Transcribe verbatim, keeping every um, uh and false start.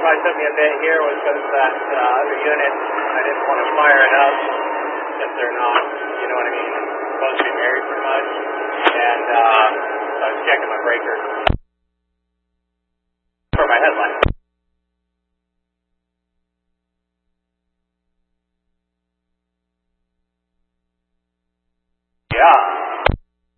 why it took me a bit here was because that uh, other unit, I didn't want to fire it up if they're not, you know what I mean, supposed to be married pretty much. And uh, so I was checking my breaker for my headlight.